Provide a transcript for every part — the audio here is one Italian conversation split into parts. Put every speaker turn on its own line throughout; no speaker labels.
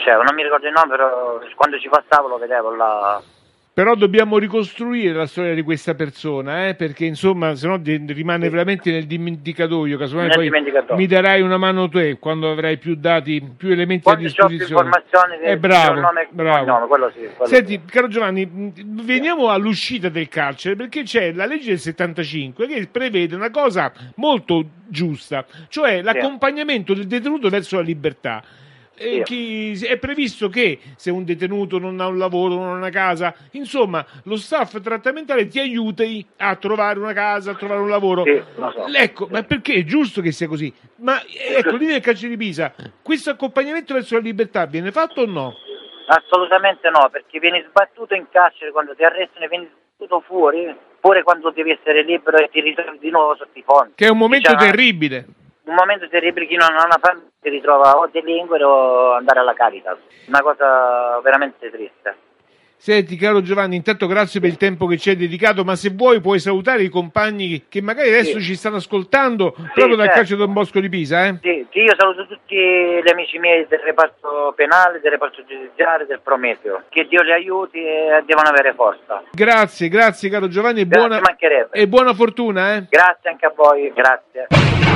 dicevo, non mi ricordo il nome, però quando ci passavo lo vedevo là.
Però dobbiamo ricostruire la storia di questa persona, perché insomma, se no rimane veramente nel dimenticatoio. Casomai poi mi darai una mano te quando avrai più dati, più elementi
quando
a disposizione.
Più informazioni
bravo,
bravo. Quello sì,
Senti, caro Giovanni, veniamo all'uscita del carcere, perché c'è la legge del 75 che prevede una cosa molto giusta, cioè l'accompagnamento del detenuto verso la libertà. È previsto che se un detenuto non ha un lavoro, non ha una casa, insomma lo staff trattamentale ti aiuti a trovare una casa, a trovare un lavoro. Ecco, ma perché è giusto che sia così? Ma ecco, lì nel carcere di Pisa questo accompagnamento verso la libertà viene fatto o no?
Assolutamente no, perché vieni sbattuto in carcere quando ti arrestano, vieni sbattuto fuori, pure quando devi essere libero e ti ritrovi di nuovo sotto i ponti.
Che è un momento terribile.
Un momento terribile, chi non ha una famiglia si ritrova o delinquere o andare alla Caritas. Una cosa veramente triste.
Senti, caro Giovanni, intanto grazie per il tempo che ci hai dedicato, ma se vuoi puoi salutare i compagni che magari adesso ci stanno ascoltando proprio dal carcere Don Bosco di Pisa.
Sì, io saluto tutti gli amici miei del reparto penale, del reparto giudiziario, del Prometeo. Che Dio li aiuti e devono avere forza.
Grazie caro Giovanni e buona fortuna.
Grazie anche a voi, grazie.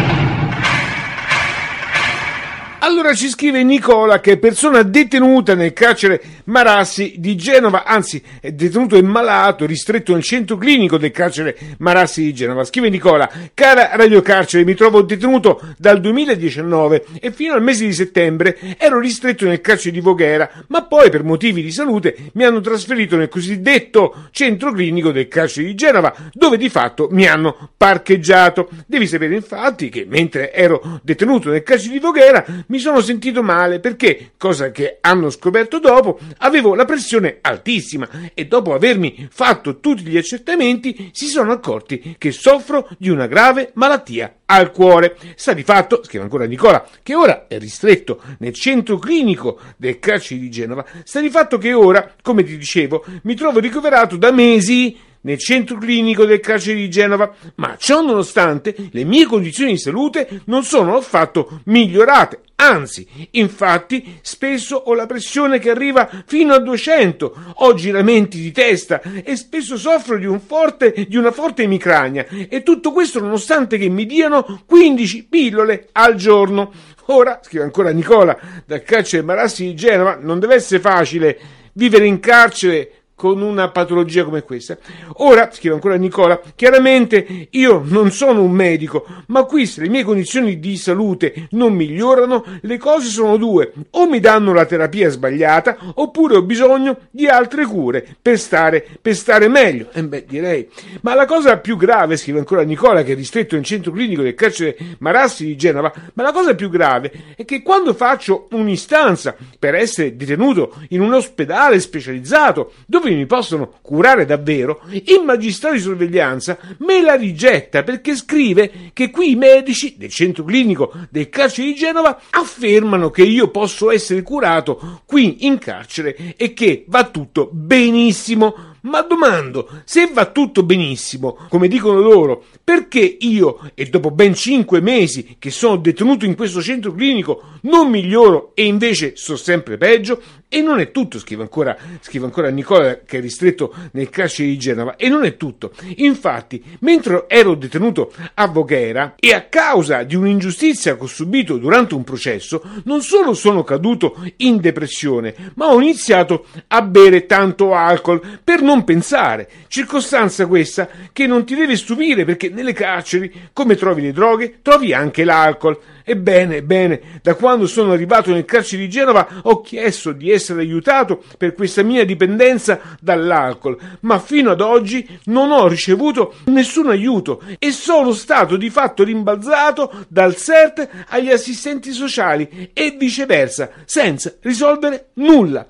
Allora ci scrive Nicola, che è persona detenuta nel carcere Marassi di Genova, anzi è detenuto e malato, ristretto nel centro clinico del carcere Marassi di Genova. Scrive Nicola: cara Radio Carcere, mi trovo detenuto dal 2019 e fino al mese di settembre ero ristretto nel carcere di Voghera, ma poi per motivi di salute mi hanno trasferito nel cosiddetto centro clinico del carcere di Genova, dove di fatto mi hanno parcheggiato. Devi sapere infatti che mentre ero detenuto nel carcere di Voghera mi sono sentito male perché, cosa che hanno scoperto dopo, avevo la pressione altissima e dopo avermi fatto tutti gli accertamenti si sono accorti che soffro di una grave malattia al cuore. Sta di fatto, scrive ancora Nicola, che ora è ristretto nel centro clinico del carcere di Genova. Sta di fatto che ora, come ti dicevo, mi trovo ricoverato da mesi nel centro clinico del carcere di Genova, ma ciò nonostante le mie condizioni di salute non sono affatto migliorate, anzi, infatti spesso ho la pressione che arriva fino a 200, ho giramenti di testa e spesso soffro di una forte emicrania, e tutto questo nonostante che mi diano 15 pillole al giorno. Ora, scrive ancora Nicola, dal carcere Marassi di Genova, non deve essere facile vivere in carcere con una patologia come questa. Ora, scrive ancora Nicola, chiaramente io non sono un medico, ma qui se le mie condizioni di salute non migliorano, le cose sono due: o mi danno la terapia sbagliata, oppure ho bisogno di altre cure per stare meglio. Direi. Ma la cosa più grave, scrive ancora Nicola, che è ristretto nel centro clinico del carcere Marassi di Genova, ma la cosa più grave è che quando faccio un'istanza per essere detenuto in un ospedale specializzato, dove mi possono curare davvero, il magistrato di sorveglianza me la rigetta perché scrive che qui i medici del centro clinico del carcere di Genova affermano che io posso essere curato qui in carcere e che va tutto benissimo. Ma domando, se va tutto benissimo, come dicono loro, perché io, e dopo ben 5 mesi che sono detenuto in questo centro clinico, non miglioro e invece sto sempre peggio? E non è tutto, scrive ancora Nicola, che è ristretto nel carcere di Genova, e non è tutto. Infatti, mentre ero detenuto a Voghera e a causa di un'ingiustizia che ho subito durante un processo, non solo sono caduto in depressione, ma ho iniziato a bere tanto alcol per non pensare. Circostanza questa che non ti deve stupire, perché nelle carceri, come trovi le droghe, trovi anche l'alcol. Ebbene, da quando sono arrivato nel carcere di Genova ho chiesto di essere aiutato per questa mia dipendenza dall'alcol, ma fino ad oggi non ho ricevuto nessun aiuto e sono stato di fatto rimbalzato dal CERT agli assistenti sociali e viceversa, senza risolvere nulla.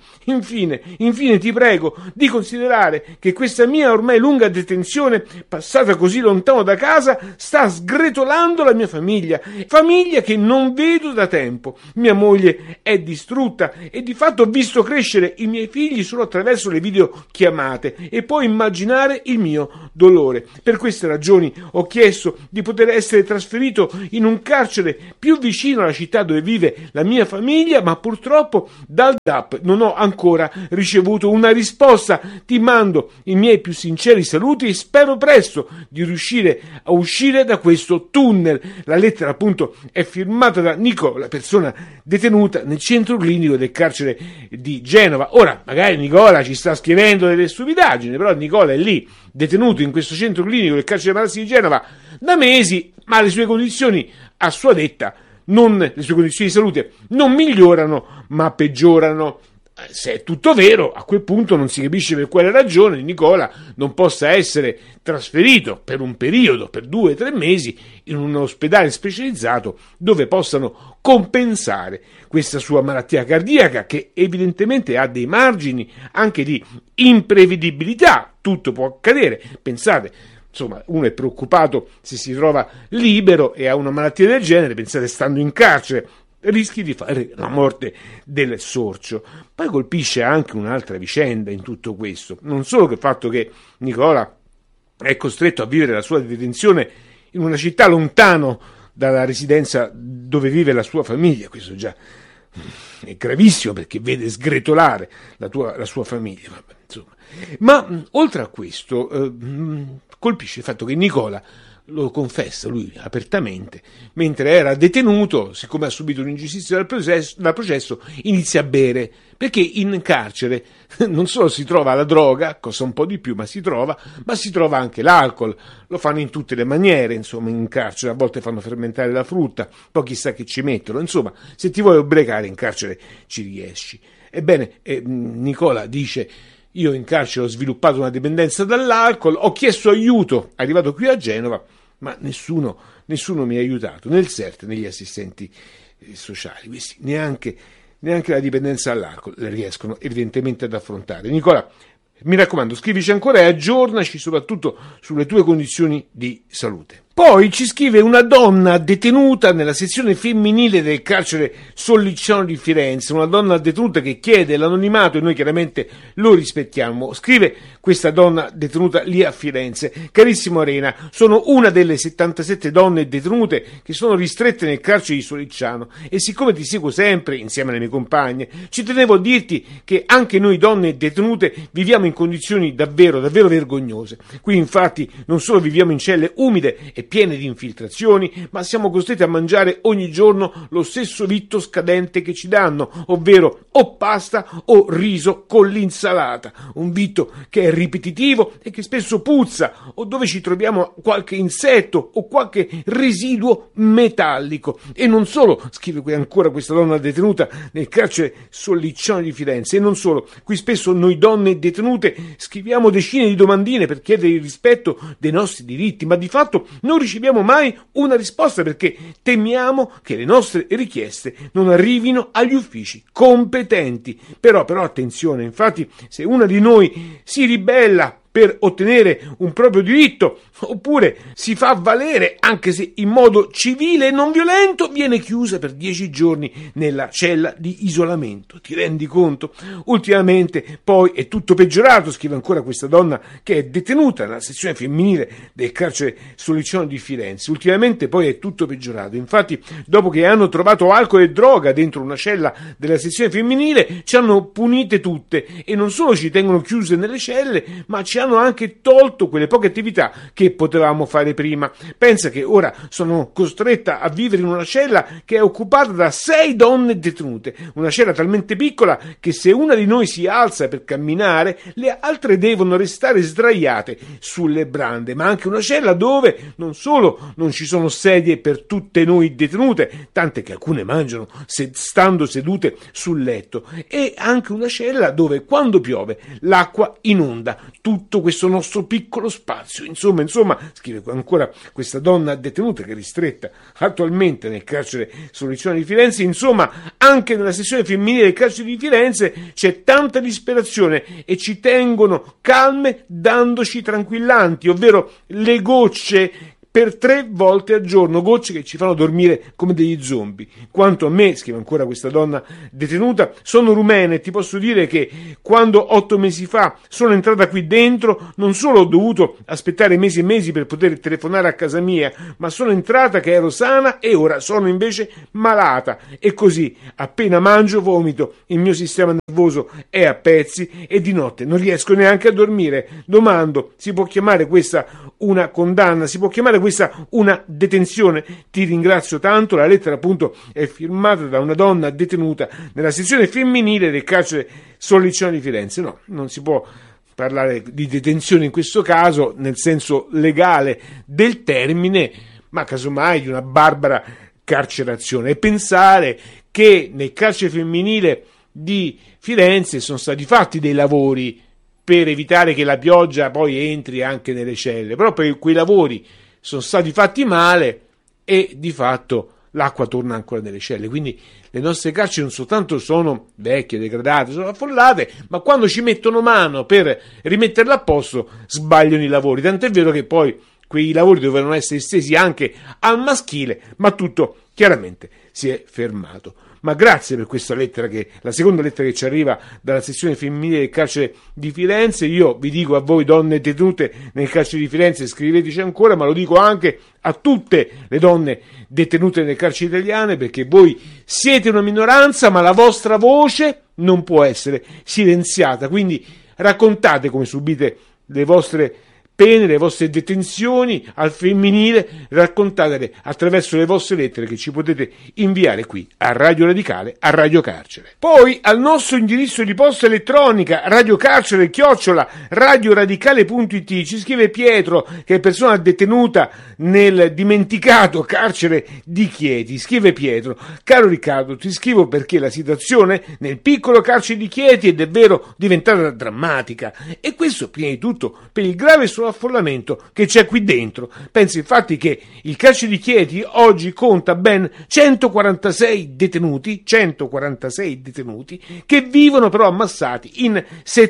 Infine ti prego di considerare che questa mia ormai lunga detenzione, passata così lontano da casa, sta sgretolando la mia famiglia che non vedo da tempo. Mia moglie è distrutta e di fatto vive visto crescere i miei figli solo attraverso le videochiamate e puoi immaginare il mio dolore. Per queste ragioni ho chiesto di poter essere trasferito in un carcere più vicino alla città dove vive la mia famiglia, ma purtroppo dal DAP non ho ancora ricevuto una risposta. Ti mando i miei più sinceri saluti e spero presto di riuscire a uscire da questo tunnel. La lettera appunto è firmata da Nicola, persona detenuta nel centro clinico del carcere di Genova. Ora, magari Nicola ci sta scrivendo delle stupidaggini, però Nicola è lì, detenuto in questo centro clinico del carcere Marassi di Genova da mesi, ma le sue condizioni, a sua detta, le sue condizioni di salute non migliorano, ma peggiorano. Se è tutto vero, a quel punto non si capisce per quale ragione Nicola non possa essere trasferito per un periodo, per 2 o 3 mesi, in un ospedale specializzato dove possano compensare questa sua malattia cardiaca, che evidentemente ha dei margini anche di imprevedibilità. Tutto può accadere. Pensate, insomma, uno è preoccupato se si trova libero e ha una malattia del genere, pensate stando in carcere, rischi di fare la morte del sorcio. Poi colpisce anche un'altra vicenda in tutto questo, non solo che il fatto che Nicola è costretto a vivere la sua detenzione in una città lontano dalla residenza dove vive la sua famiglia, questo già è gravissimo perché vede sgretolare la sua famiglia, vabbè, insomma. Ma oltre a questo colpisce il fatto che Nicola lo confessa lui apertamente, mentre era detenuto, siccome ha subito un'ingiustizia dal processo, inizia a bere, perché in carcere non solo si trova la droga, costa un po' di più, ma si trova anche l'alcol. Lo fanno in tutte le maniere, insomma, in carcere, a volte fanno fermentare la frutta, poi chissà che ci mettono, insomma, se ti vuoi ubriacare in carcere ci riesci. Ebbene, Nicola dice: io in carcere ho sviluppato una dipendenza dall'alcol, ho chiesto aiuto, arrivato qui a Genova, ma nessuno mi ha aiutato, né il CERT né gli assistenti sociali. Questi neanche la dipendenza dall'alcol le riescono evidentemente ad affrontare. Nicola, mi raccomando, scrivici ancora e aggiornaci soprattutto sulle tue condizioni di salute. Poi ci scrive una donna detenuta nella sezione femminile del carcere Sollicciano di Firenze, una donna detenuta che chiede l'anonimato e noi chiaramente lo rispettiamo. Scrive questa donna detenuta lì a Firenze: carissimo Arena, sono una delle 77 donne detenute che sono ristrette nel carcere di Sollicciano e siccome ti seguo sempre insieme alle mie compagne, ci tenevo a dirti che anche noi donne detenute viviamo in condizioni davvero vergognose. Qui infatti non solo viviamo in celle umide e piene di infiltrazioni, ma siamo costretti a mangiare ogni giorno lo stesso vitto scadente che ci danno, ovvero o pasta o riso con l'insalata, un vitto che è ripetitivo e che spesso puzza, o dove ci troviamo qualche insetto o qualche residuo metallico. E non solo, scrive ancora questa donna detenuta nel carcere Sollicciano di Firenze, e non solo, qui spesso noi donne detenute scriviamo decine di domandine per chiedere il rispetto dei nostri diritti, ma di fatto non riceviamo mai una risposta perché temiamo che le nostre richieste non arrivino agli uffici competenti. Però attenzione, infatti, se una di noi si ribella per ottenere un proprio diritto, oppure si fa valere, anche se in modo civile e non violento, viene chiusa per 10 giorni nella cella di isolamento. Ti rendi conto? Ultimamente poi è tutto peggiorato, scrive ancora questa donna che è detenuta nella sezione femminile del carcere Sollicciano di Firenze. Ultimamente poi è tutto peggiorato. Infatti, dopo che hanno trovato alcol e droga dentro una cella della sezione femminile, ci hanno punite tutte e non solo ci tengono chiuse nelle celle, ma ci hanno anche tolto quelle poche attività che potevamo fare prima. Pensa che ora sono costretta a vivere in una cella che è occupata da 6 donne detenute, una cella talmente piccola che se una di noi si alza per camminare, le altre devono restare sdraiate sulle brande, ma anche una cella dove non solo non ci sono sedie per tutte noi detenute, tante che alcune mangiano stando sedute sul letto, e anche una cella dove quando piove l'acqua inonda tutto questo nostro piccolo spazio. Insomma, scrive ancora questa donna detenuta che è ristretta attualmente nel carcere Sollicciano di Firenze, insomma, anche nella sezione femminile del carcere di Firenze c'è tanta disperazione e ci tengono calme dandoci tranquillanti, ovvero le gocce per 3 volte al giorno, gocce che ci fanno dormire come degli zombie. Quanto a me, scrive ancora questa donna detenuta, sono rumena e ti posso dire che quando 8 mesi fa sono entrata qui dentro, non solo ho dovuto aspettare mesi e mesi per poter telefonare a casa mia, ma sono entrata che ero sana e ora sono invece malata. E così, appena mangio, vomito, il mio sistema nervoso è a pezzi e di notte non riesco neanche a dormire. Domando, si può chiamare questa una condanna? Si può chiamare questa una detenzione? Ti ringrazio tanto. La lettera appunto è firmata da una donna detenuta nella sezione femminile del carcere Sollicciano di Firenze. No, non si può parlare di detenzione in questo caso nel senso legale del termine, ma casomai di una barbara carcerazione. E pensare che nel carcere femminile di Firenze sono stati fatti dei lavori per evitare che la pioggia poi entri anche nelle celle, però per quei lavori sono stati fatti male e di fatto l'acqua torna ancora nelle celle. Quindi le nostre carceri non soltanto sono vecchie, degradate, sono affollate, ma quando ci mettono mano per rimetterle a posto sbagliano i lavori, tant'è vero che poi quei lavori dovevano essere estesi anche al maschile, ma tutto chiaramente si è fermato. Ma grazie per questa lettera, che la seconda lettera che ci arriva dalla sezione femminile del carcere di Firenze. Io vi dico a voi donne detenute nel carcere di Firenze, scriveteci ancora, ma lo dico anche a tutte le donne detenute nelle carceri italiane, perché voi siete una minoranza, ma la vostra voce non può essere silenziata. Quindi raccontate come subite le vostre pene, le vostre detenzioni al femminile, raccontatele attraverso le vostre lettere che ci potete inviare qui a Radio Radicale, a Radio Carcere. Poi al nostro indirizzo di posta elettronica radiocarcere@radioradicale.it ci scrive Pietro, che è persona detenuta nel dimenticato carcere di Chieti. Scrive Pietro: caro Riccardo, ti scrivo perché la situazione nel piccolo carcere di Chieti è davvero diventata drammatica, e questo prima di tutto per il grave sovraffollamento che c'è qui dentro. Pensi infatti che il carcere di Chieti oggi conta ben 146 detenuti che vivono però ammassati in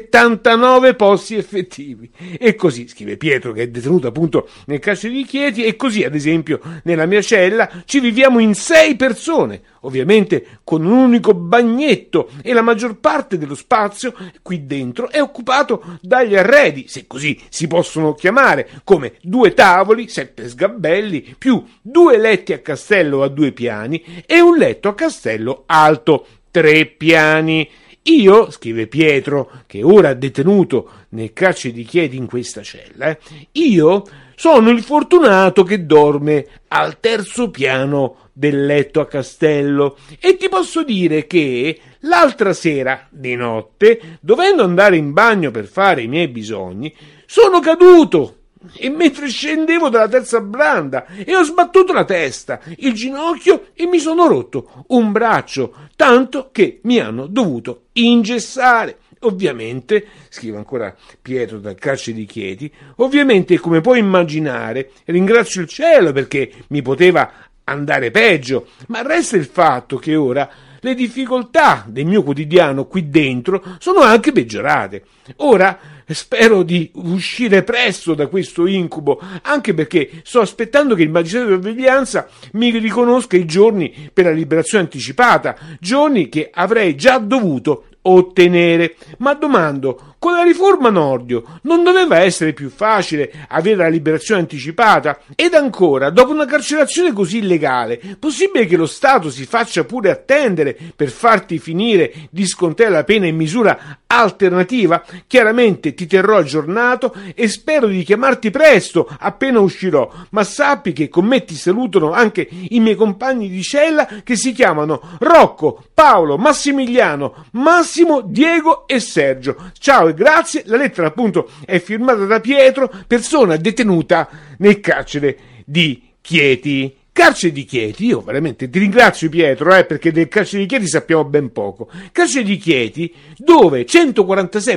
79 posti effettivi. E così, scrive Pietro, che è detenuto appunto nel carcere di Chieti, e così ad esempio nella mia cella ci viviamo in 6 persone, ovviamente con un unico bagnetto, e la maggior parte dello spazio qui dentro è occupato dagli arredi, se così si possono chiamare, come 2 tavoli, 7 sgabelli, più 2 letti a castello a 2 piani e un letto a castello alto 3 piani. Io, scrive Pietro, che ora è detenuto nel carcere di Chieti in questa cella, io sono il fortunato che dorme al 3° piano del letto a castello, e ti posso dire che l'altra sera di notte, dovendo andare in bagno per fare i miei bisogni, sono caduto, e mentre scendevo dalla terza branda e ho sbattuto la testa, il ginocchio, e mi sono rotto un braccio, tanto che mi hanno dovuto ingessare. Ovviamente, scrive ancora Pietro dal carcere di Chieti, ovviamente, come puoi immaginare, ringrazio il cielo perché mi poteva andare peggio, ma resta il fatto che ora le difficoltà del mio quotidiano qui dentro sono anche peggiorate. Ora spero di uscire presto da questo incubo, anche perché sto aspettando che il magistrato di sorveglianza mi riconosca i giorni per la liberazione anticipata, giorni che avrei già dovuto ottenere. Ma domando, con la riforma Nordio non doveva essere più facile avere la liberazione anticipata? Ed ancora, dopo una carcerazione così illegale, possibile che lo Stato si faccia pure attendere per farti finire di scontare la pena in misura alternativa? Chiaramente ti terrò aggiornato e spero di chiamarti presto appena uscirò, ma sappi che con me ti salutano anche i miei compagni di cella, che si chiamano Rocco, Paolo, Massimiliano, Massimo, Diego e Sergio. Ciao e grazie. La lettera appunto è firmata da Pietro, persona detenuta nel carcere di Chieti. Carcere di Chieti, io veramente ti ringrazio Pietro, perché del carcere di Chieti sappiamo ben poco. Carcere di Chieti, dove 146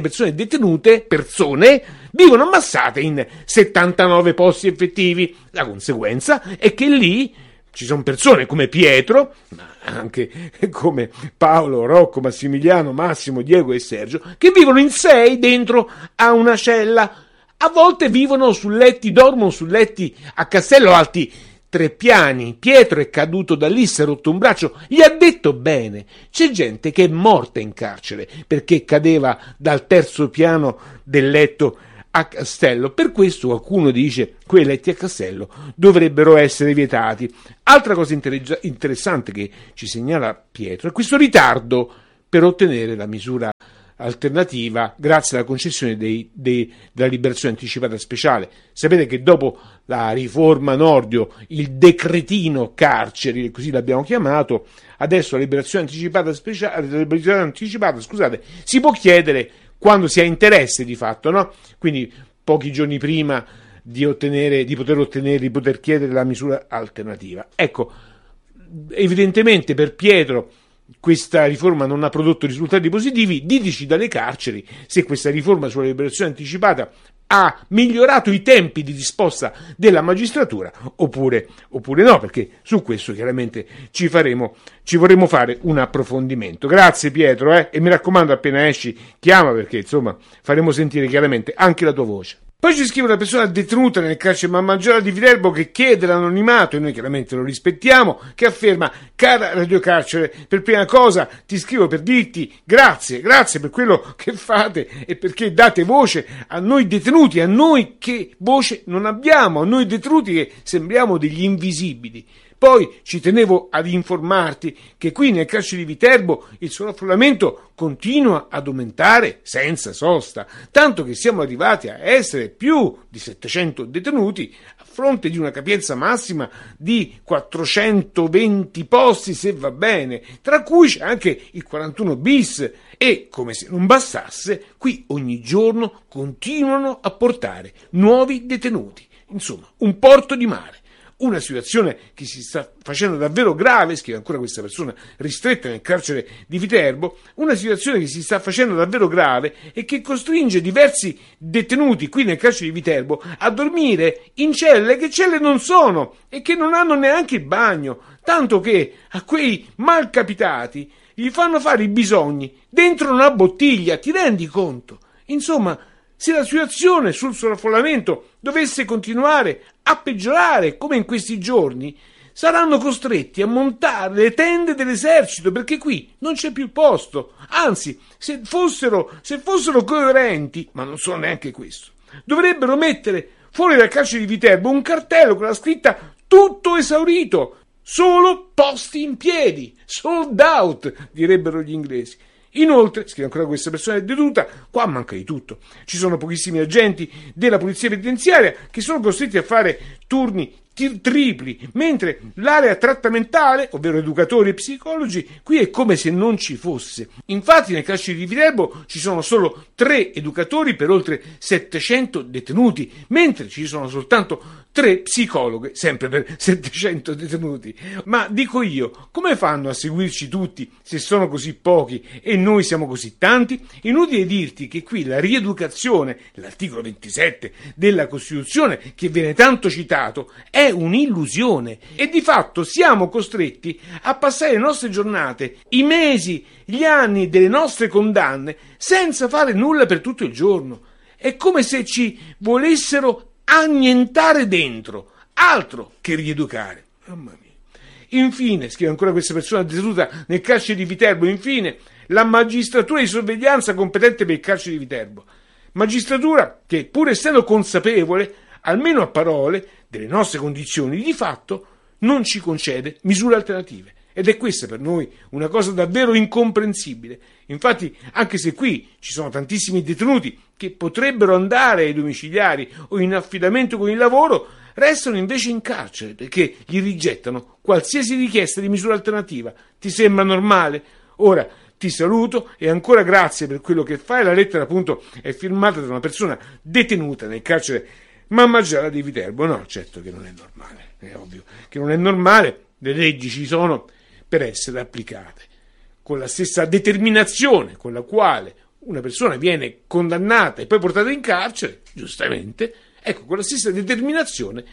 persone vivono ammassate in 79 posti effettivi. La conseguenza è che lì ci sono persone come Pietro, ma anche come Paolo, Rocco, Massimiliano, Massimo, Diego e Sergio, che vivono in 6 dentro a una cella. a volte dormono su letti a castello alti 3 piani. Pietro è caduto da lì, si è rotto un braccio, gli ha detto bene. C'è gente che è morta in carcere perché cadeva dal 3° piano del letto a castello. Per questo qualcuno dice che quei letti a castello dovrebbero essere vietati. Altra cosa interessante che ci segnala Pietro è questo ritardo per ottenere la misura alternativa grazie alla concessione della liberazione anticipata speciale. Sapete che dopo la riforma Nordio, il decretino carceri, così l'abbiamo chiamato, adesso la liberazione anticipata si può chiedere quando si ha interesse di fatto, no? Quindi pochi giorni prima di poter chiedere la misura alternativa. Ecco, evidentemente per Pietro questa riforma non ha prodotto risultati positivi. Diteci dalle carceri se questa riforma sulla liberazione anticipata ha migliorato i tempi di risposta della magistratura oppure no, perché su questo chiaramente ci vorremmo fare un approfondimento. Grazie Pietro, e mi raccomando, appena esci chiama, perché insomma faremo sentire chiaramente anche la tua voce. Poi ci scrive una persona detenuta nel carcere Mammagiara di Viterbo che chiede l'anonimato, e noi chiaramente lo rispettiamo, che afferma: cara Radio Carcere, per prima cosa ti scrivo per dirti grazie per quello che fate e perché date voce a noi detenuti, a noi che voce non abbiamo, a noi detenuti che sembriamo degli invisibili. Poi ci tenevo ad informarti che qui nel carcere di Viterbo il sovraffollamento continua ad aumentare senza sosta, tanto che siamo arrivati a essere più di 700 detenuti a fronte di una capienza massima di 420 posti, se va bene, tra cui c'è anche il 41 bis e, come se non bastasse, qui ogni giorno continuano a portare nuovi detenuti. Insomma, un porto di mare. Una situazione che si sta facendo davvero grave, scrive ancora questa persona ristretta nel carcere di Viterbo, una situazione che si sta facendo davvero grave e che costringe diversi detenuti qui nel carcere di Viterbo a dormire in celle che celle non sono e che non hanno neanche il bagno, tanto che a quei malcapitati gli fanno fare i bisogni dentro una bottiglia, ti rendi conto? Insomma, se la situazione sul sovraffollamento dovesse continuare a peggiorare come in questi giorni, saranno costretti a montare le tende dell'esercito, perché qui non c'è più posto. Anzi, se fossero coerenti, ma non sono neanche questo, dovrebbero mettere fuori dal carcere di Viterbo un cartello con la scritta "tutto esaurito", solo posti in piedi, sold out, direbbero gli inglesi. Inoltre, scrive ancora questa persona detenuta, qua manca di tutto. Ci sono pochissimi agenti della polizia penitenziaria che sono costretti a fare turni tripli, mentre l'area trattamentale, ovvero educatori e psicologi, qui è come se non ci fosse. Infatti nel carcere di Viterbo ci sono solo 3 educatori per oltre 700 detenuti, mentre ci sono soltanto 3 psicologhe, sempre per 700 detenuti. Ma dico io, come fanno a seguirci tutti se sono così pochi e noi siamo così tanti? Inutile dirti che qui la rieducazione, l'articolo 27 della Costituzione, che viene tanto citato, è un'illusione e di fatto siamo costretti a passare le nostre giornate, i mesi, gli anni delle nostre condanne senza fare nulla per tutto il giorno. È come se ci volessero annientare dentro, altro che rieducare. Mamma mia. Infine, scrive ancora questa persona detenuta nel carcere di Viterbo, infine, la magistratura di sorveglianza competente per il carcere di Viterbo. Magistratura che, pur essendo consapevole, almeno a parole, delle nostre condizioni, di fatto non ci concede misure alternative. Ed è questa per noi una cosa davvero incomprensibile. Infatti, anche se qui ci sono tantissimi detenuti che potrebbero andare ai domiciliari o in affidamento con il lavoro, restano invece in carcere perché gli rigettano qualsiasi richiesta di misura alternativa. Ti sembra normale? Ora ti saluto e ancora grazie per quello che fai. La lettera appunto è firmata da una persona detenuta nel carcere Mammagiara di Viterbo. No, certo che non è normale, è ovvio che non è normale. Le leggi ci sono per essere applicate con la stessa determinazione con la quale una persona viene condannata e poi portata in carcere, giustamente. Ecco, con la stessa determinazione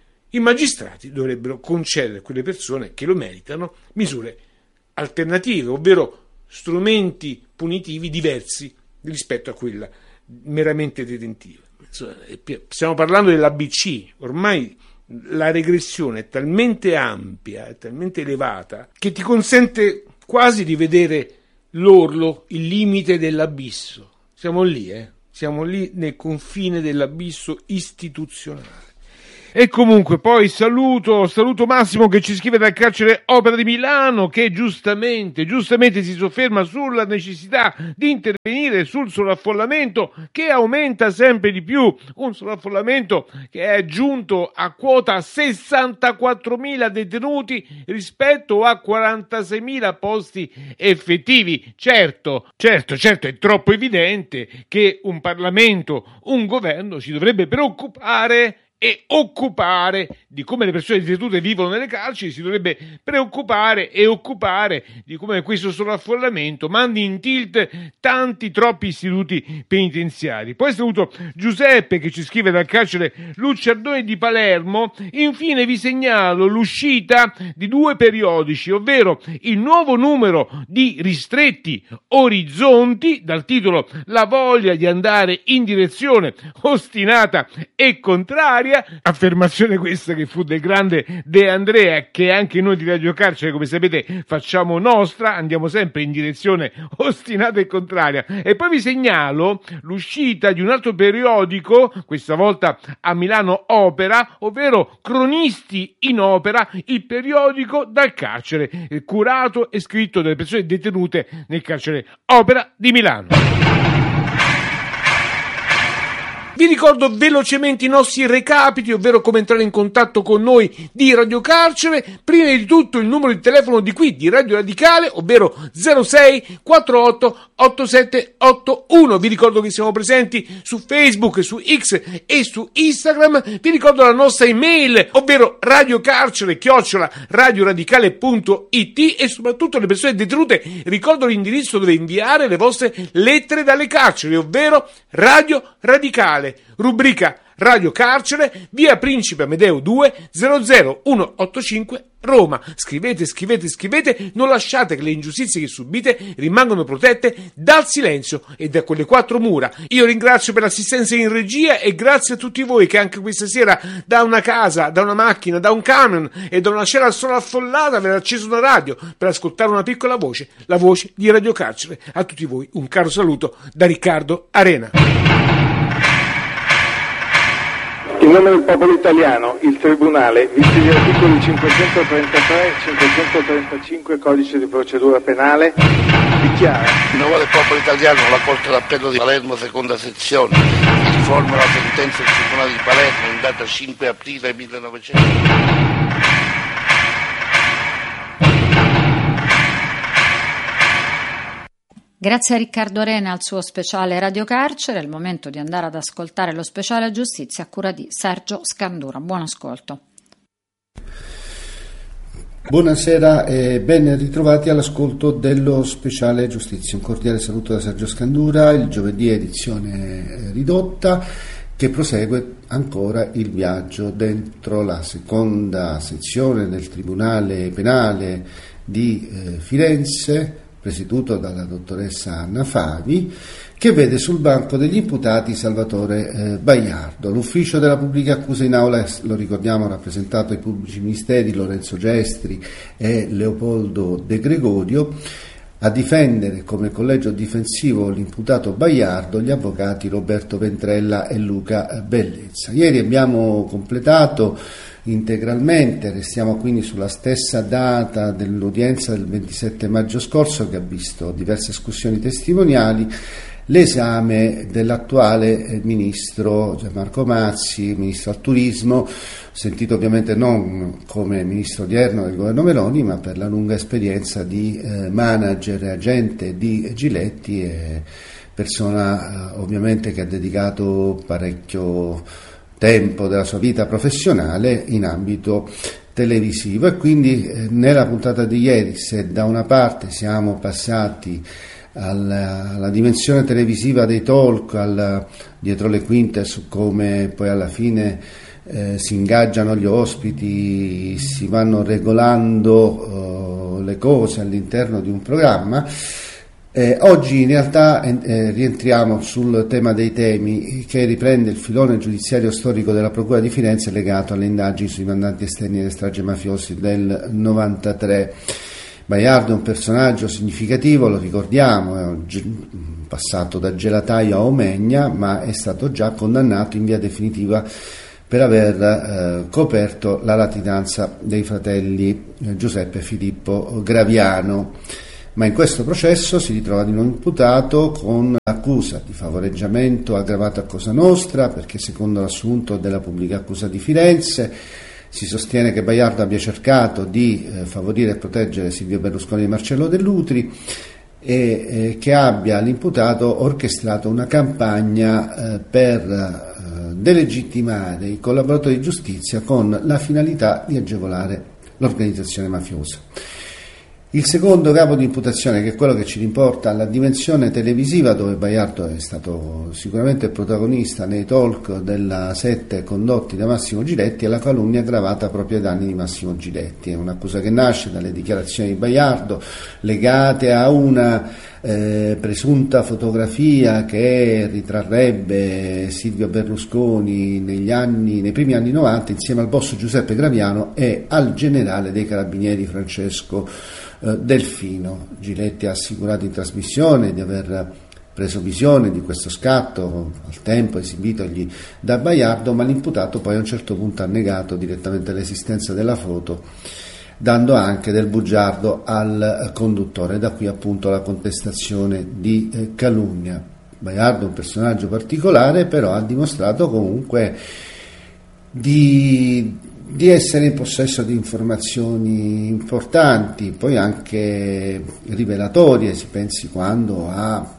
i magistrati dovrebbero concedere a quelle persone che lo meritano misure alternative, ovvero strumenti punitivi diversi rispetto a quella meramente detentiva. Stiamo parlando dell'ABC, ormai la regressione è talmente ampia, è talmente elevata, che ti consente quasi di vedere l'orlo, il limite dell'abisso. Siamo lì nel confine dell'abisso istituzionale. E comunque poi saluto Massimo che ci scrive dal carcere Opera di Milano, che giustamente si sofferma sulla necessità di intervenire sul sovraffollamento che aumenta sempre di più, un sovraffollamento che è giunto a quota 64.000 detenuti rispetto a 46.000 posti effettivi. Certo, è troppo evidente che un Parlamento, un governo si dovrebbe preoccupare e occupare di come le persone detenute vivono nelle carceri, si dovrebbe preoccupare e occupare di come questo sovraffollamento mandi in tilt troppi istituti penitenziari. Poi saluto Giuseppe che ci scrive dal carcere Lucciardone di Palermo. Infine vi segnalo l'uscita di 2 periodici, ovvero il nuovo numero di Ristretti Orizzonti dal titolo La voglia di andare in direzione ostinata e contraria, affermazione questa che fu del grande De Andrea, che anche noi di Radio Carcere, come sapete, facciamo nostra, andiamo sempre in direzione ostinata e contraria. E poi vi segnalo l'uscita di un altro periodico, questa volta a Milano Opera, ovvero Cronisti in Opera, il periodico dal carcere, curato e scritto dalle persone detenute nel carcere Opera di Milano. Vi ricordo velocemente i nostri recapiti, ovvero come entrare in contatto con noi di Radio Carcere. Prima di tutto il numero di telefono di qui, di Radio Radicale, ovvero 06 48 8781. Vi ricordo che siamo presenti su Facebook, su X e su Instagram. Vi ricordo la nostra email, ovvero radiocarcere@radioradicale.it, e soprattutto le persone detenute ricordo l'indirizzo dove inviare le vostre lettere dalle carceri, ovvero Radio Radicale, rubrica Radio Carcere, via Principe Amedeo 2 00185 Roma. Scrivete, non lasciate che le ingiustizie che subite rimangano protette dal silenzio e da quelle 4 mura. Io ringrazio per l'assistenza in regia e grazie a tutti voi che anche questa sera da una casa, da una macchina, da un camion e da una cella sovraffollata avete acceso una radio per ascoltare una piccola voce, la voce di Radio Carcere. A tutti voi un caro saluto da Riccardo Arena.
In nome del popolo italiano, il Tribunale, visti gli articoli 533 e 535 Codice di procedura penale, dichiara:
in nome del popolo italiano, la Corte d'Appello di Palermo, seconda sezione, riforma la sentenza del Tribunale di Palermo in data 5 aprile 1900.
Grazie a Riccardo Arena al suo speciale Radio Carcere. È il momento di andare ad ascoltare lo speciale Giustizia a cura di Sergio Scandura. Buon ascolto.
Buonasera e ben ritrovati all'ascolto dello speciale Giustizia. Un cordiale saluto da Sergio Scandura, il giovedì edizione ridotta, che prosegue ancora il viaggio dentro la seconda sezione del Tribunale Penale di Firenze, presieduto dalla dottoressa Anna Favi, che vede sul banco degli imputati Salvatore Baiardo. L'ufficio della pubblica accusa in aula, lo ricordiamo, rappresentato ai pubblici ministeri Lorenzo Gestri e Leopoldo De Gregorio. A difendere come collegio difensivo l'imputato Baiardo gli avvocati Roberto Ventrella e Luca Bellezza. Ieri abbiamo completato integralmente, restiamo quindi sulla stessa data dell'udienza del 27 maggio scorso, che ha visto diverse escussioni testimoniali, l'esame dell'attuale ministro Gianmarco Mazzi, ministro al turismo, sentito ovviamente non come ministro odierno del governo Meloni, ma per la lunga esperienza di manager e agente di Giletti, e persona ovviamente che ha dedicato parecchio tempo della sua vita professionale in ambito televisivo. E quindi nella puntata di ieri, se da una parte siamo passati alla dimensione televisiva dei talk, dietro le quinte, su come poi alla fine si ingaggiano gli ospiti, si vanno regolando le cose all'interno di un programma, Oggi in realtà rientriamo sul tema dei temi, che riprende il filone giudiziario storico della Procura di Firenze legato alle indagini sui mandanti esterni delle stragi mafiosi del 93. Baiardo è un personaggio significativo, lo ricordiamo, è passato da gelataio a omegna, ma è stato già condannato in via definitiva per aver coperto la latitanza dei fratelli Giuseppe e Filippo Graviano. Ma in questo processo si ritrova di nuovo imputato con l'accusa di favoreggiamento aggravato a Cosa Nostra, perché secondo l'assunto della pubblica accusa di Firenze si sostiene che Baiardo abbia cercato di favorire e proteggere Silvio Berlusconi e Marcello Dell'Utri e che abbia l'imputato orchestrato una campagna per delegittimare i collaboratori di giustizia con la finalità di agevolare l'organizzazione mafiosa. Il secondo capo di imputazione, che è quello che ci riporta alla dimensione televisiva, dove Baiardo è stato sicuramente protagonista nei talk della 7 condotti da Massimo Giletti, è la calunnia aggravata proprio ai danni di Massimo Giletti. È un'accusa che nasce dalle dichiarazioni di Baiardo legate a una presunta fotografia che ritrarrebbe Silvio Berlusconi nei primi anni 90 insieme al boss Giuseppe Graviano e al generale dei carabinieri Francesco Delfino. Giletti ha assicurato in trasmissione di aver preso visione di questo scatto al tempo esibitogli da Baiardo, ma l'imputato poi a un certo punto ha negato direttamente l'esistenza della foto, dando anche del bugiardo al conduttore. Da qui appunto la contestazione di calunnia. Baiardo è un personaggio particolare, però ha dimostrato comunque di essere in possesso di informazioni importanti, poi anche rivelatorie. Si pensi quando ha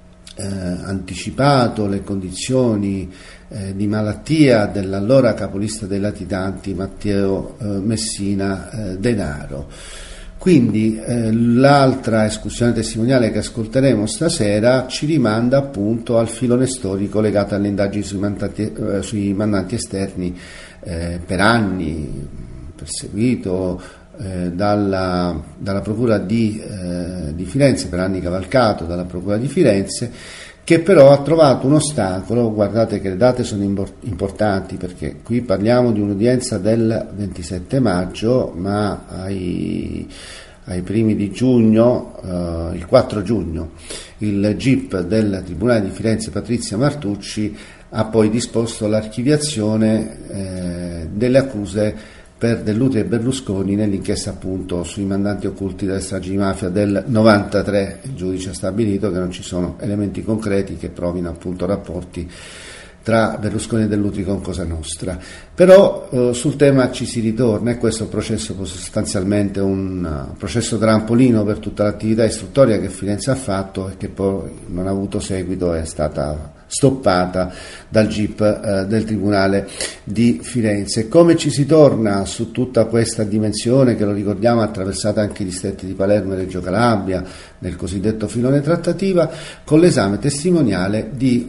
anticipato le condizioni di malattia dell'allora capolista dei latitanti Matteo Messina Denaro. Quindi l'altra escursione testimoniale che ascolteremo stasera ci rimanda appunto al filone storico legato alle indagini sui mandanti esterni, per anni perseguito dalla Procura di Firenze, per anni cavalcato dalla Procura di Firenze, che però ha trovato un ostacolo. Guardate che le date sono importanti, perché qui parliamo di un'udienza del 27 maggio, ma ai primi di giugno, il 4 giugno, il GIP del Tribunale di Firenze Patrizia Martucci ha poi disposto l'archiviazione delle accuse per Dell'Utri e Berlusconi nell'inchiesta appunto sui mandanti occulti delle stragi di mafia del 93. Il giudice ha stabilito che non ci sono elementi concreti che provino appunto rapporti tra Berlusconi e Dell'Utri con Cosa Nostra. Però sul tema ci si ritorna, e questo processo sostanzialmente un processo trampolino per tutta l'attività istruttoria che Firenze ha fatto e che poi non ha avuto seguito, è stata stoppata dal GIP del Tribunale di Firenze. Come ci si torna su tutta questa dimensione, che lo ricordiamo ha attraversato anche i distretti di Palermo e Reggio Calabria nel cosiddetto filone trattativa, con l'esame testimoniale di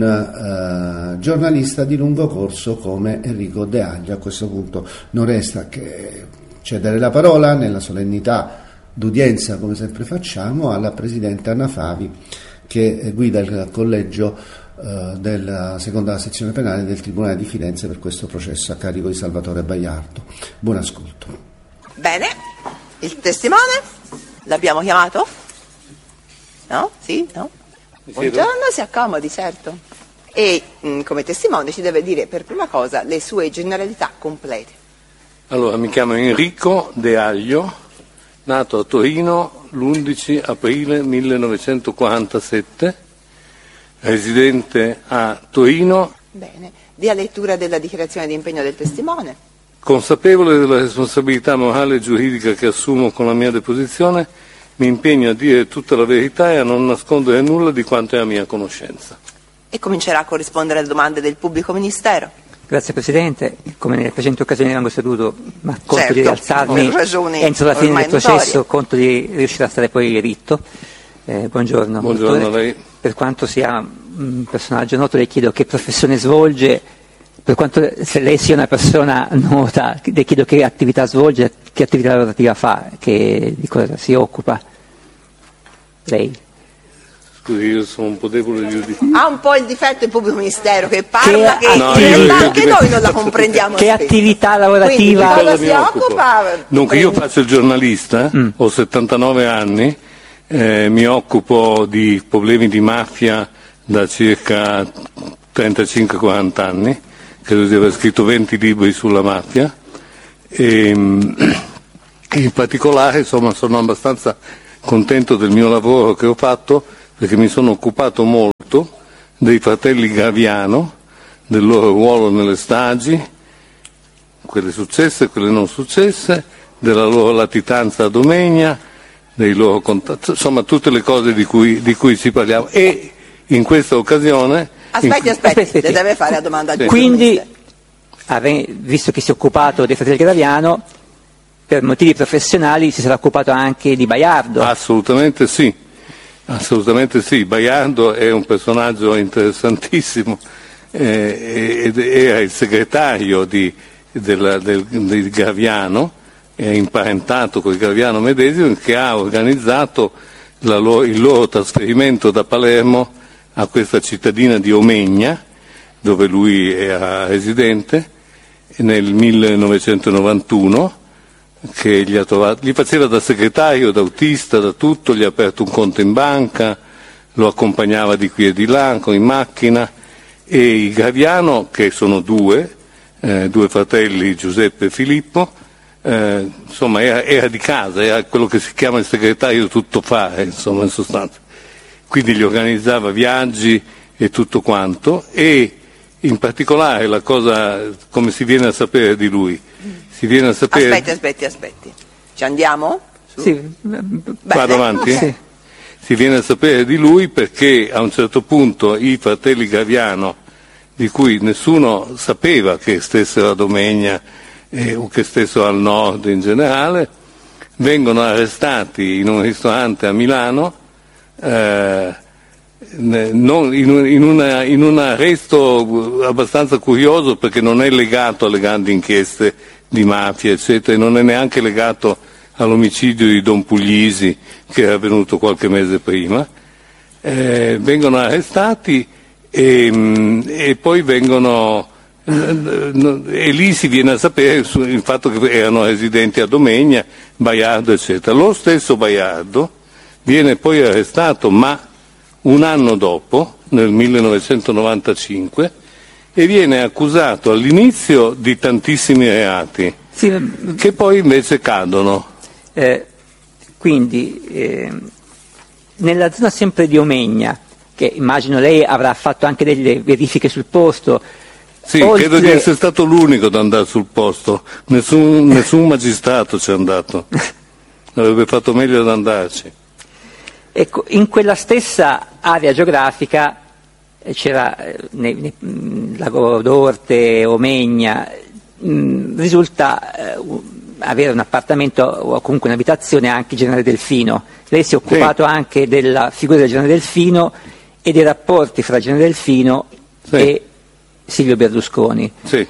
un giornalista di lungo corso come Enrico De Aglia. A questo punto non resta che cedere la parola nella solennità d'udienza, come sempre facciamo, alla Presidente Anna Favi, che guida il collegio della seconda sezione penale del Tribunale di Firenze per questo processo a carico di Salvatore Baiardo. Buon ascolto.
Bene, il testimone l'abbiamo chiamato? No? Sì? No? Buongiorno, si accomodi, certo. E come testimone ci deve dire per prima cosa le sue generalità complete.
Allora, mi chiamo Enrico De Aglio, nato a Torino l'11 aprile 1947, residente a Torino.
Bene, dia lettura della dichiarazione di impegno del testimone.
Consapevole della responsabilità morale e giuridica che assumo con la mia deposizione, mi impegno a dire tutta la verità e a non nascondere nulla di quanto è a mia conoscenza.
E comincerà a corrispondere alle domande del pubblico ministero.
Grazie Presidente, come nelle precedenti occasioni vengo seduto, ma conto di rialzarmi entro la fine del processo, conto di riuscire a stare poi ritto. Buongiorno.
Buongiorno a lei.
Per quanto sia un personaggio noto, le chiedo che professione svolge, per quanto se lei sia una persona nota, le chiedo che attività svolge, che attività lavorativa fa, di cosa si occupa lei.
Scusi, io sono un po' debole di giudizio.
Ha un po' il difetto il pubblico ministero che parla, che
no,
in realtà anche noi non la comprendiamo.
Che
spesso.
attività lavorativa?
Quindi, cosa si occupa?
Dunque, io faccio il giornalista, ho 79 anni, mi occupo di problemi di mafia da circa 35-40 anni, credo di aver scritto 20 libri sulla mafia, e in particolare, insomma, sono abbastanza contento del mio lavoro che ho fatto, perché mi sono occupato molto dei fratelli Graviano, del loro ruolo nelle stragi, quelle successe e quelle non successe, della loro latitanza a Domegna, dei loro contatti, insomma tutte le cose di cui ci parliamo. E in questa occasione...
Aspetti, le deve fare la domanda.
Sì.
Quindi, visto che si è occupato dei fratelli Graviano, per motivi professionali si sarà occupato anche di Baiardo.
Assolutamente sì. Assolutamente sì, Baiardo è un personaggio interessantissimo, era il segretario di Graviano, è imparentato con il Graviano medesimo, che ha organizzato il loro trasferimento da Palermo a questa cittadina di Omegna, dove lui era residente, nel 1991. Che gli faceva da segretario, da autista, da tutto, gli ha aperto un conto in banca, lo accompagnava di qui e di là in macchina, e i Graviano, che sono due fratelli, Giuseppe e Filippo, insomma era di casa, era quello che si chiama il segretario tuttofare, insomma, in sostanza. Quindi gli organizzava viaggi e tutto quanto, e in particolare la cosa, come si viene a sapere di lui? Si viene a sapere...
Aspetti. Ci andiamo?
Sì.
Vado avanti?
Sì.
Si viene a sapere di lui perché a un certo punto i fratelli Graviano, di cui nessuno sapeva che stessero a Domegna o che stessero al nord in generale, vengono arrestati in un ristorante a Milano, in un arresto abbastanza curioso, perché non è legato alle grandi inchieste di mafia, eccetera, e non è neanche legato all'omicidio di Don Puglisi, che era avvenuto qualche mese prima. Vengono arrestati e poi vengono... e lì si viene a sapere il fatto che erano residenti a Domegna, Baiardo, eccetera. Lo stesso Baiardo viene poi arrestato, ma un anno dopo, nel 1995, e viene accusato all'inizio di tantissimi reati, che poi invece cadono.
Quindi, nella zona sempre di Omegna, che immagino lei avrà fatto anche delle verifiche sul posto.
Sì, credo di essere stato l'unico ad andare sul posto, nessun magistrato ci è andato, avrebbe fatto meglio ad andarci.
Ecco, in quella stessa area geografica c'era Lago d'Orte, Omegna, risulta avere un appartamento o comunque un'abitazione anche il generale Delfino. Lei si è occupato anche della figura del generale Delfino e dei rapporti fra il generale Delfino e Silvio Berlusconi.
Sì.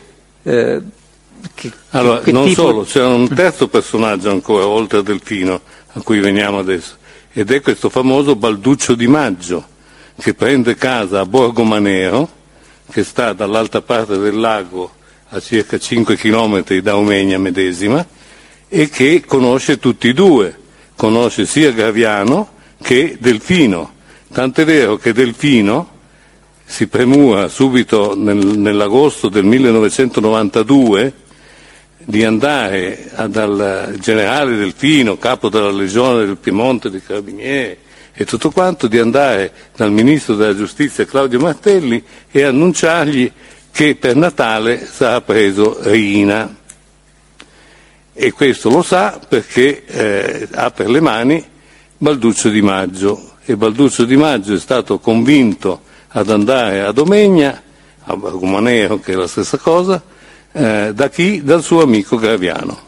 Allora, non solo, c'era un terzo personaggio ancora, oltre a Delfino, a cui veniamo adesso, ed è questo famoso Balduccio Di Maggio, che prende casa a Borgo Manero, che sta dall'altra parte del lago a circa 5 chilometri da Omegna medesima, e che conosce tutti e due, conosce sia Graviano che Delfino, tant'è vero che Delfino si premura subito nell'agosto del 1992 di andare dal generale Delfino, capo della Legione del Piemonte dei Carabinieri e tutto quanto, di andare dal ministro della Giustizia Claudio Martelli e annunciargli che per Natale sarà preso Riina. E questo lo sa perché ha per le mani Balduccio Di Maggio, e Balduccio Di Maggio è stato convinto ad andare a Domegna, a Borgo Manero, che è la stessa cosa, da chi? Dal suo amico Graviano.